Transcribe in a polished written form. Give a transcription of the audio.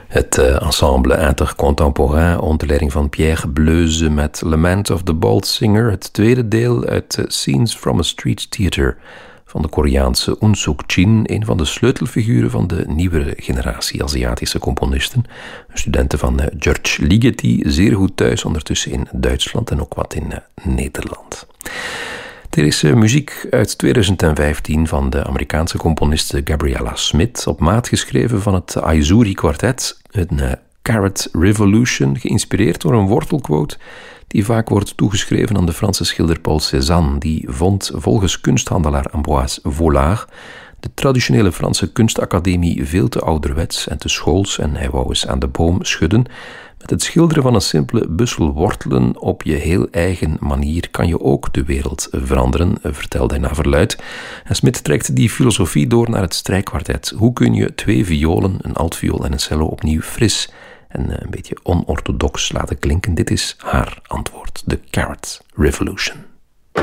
Het ensemble intercontemporain onder leiding van Pierre Bleuze met Lament of the Bald Singer, het tweede deel uit Scenes from a Street Theater van de Koreaanse Eun Suk-jin, een van de sleutelfiguren van de nieuwere generatie Aziatische componisten. Studenten van George Ligeti, zeer goed thuis ondertussen in Duitsland en ook wat in Nederland. Er is muziek uit 2015 van de Amerikaanse componiste Gabriella Smith, op maat geschreven van het Aizuri Quartet, een Carrot Revolution, geïnspireerd door een wortelquote die vaak wordt toegeschreven aan de Franse schilder Paul Cézanne. Die vond volgens kunsthandelaar Ambroise Vollard de traditionele Franse kunstacademie veel te ouderwets en te schools en hij wou eens aan de boom schudden. Met het schilderen van een simpele bussel wortelen op je heel eigen manier kan je ook de wereld veranderen, vertelde hij naar verluidt. En Smith trekt die filosofie door naar het strijkkwartet. Hoe kun je 2 violen, een altviool en een cello opnieuw fris en een beetje onorthodox laten klinken? Dit is haar antwoord, de Carrot Revolution.